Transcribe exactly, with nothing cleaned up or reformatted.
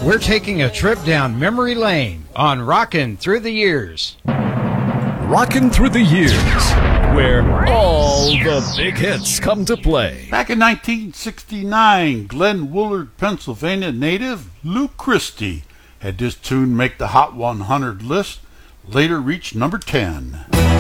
We're taking a trip down memory lane on Rockin' Through the Years. Rockin' Through the Years, where all the big hits come to play. Back in nineteen sixty-nine, Glen Woolard, Pennsylvania native Lou Christie had this tune make the Hot one hundred list, later reached number ten.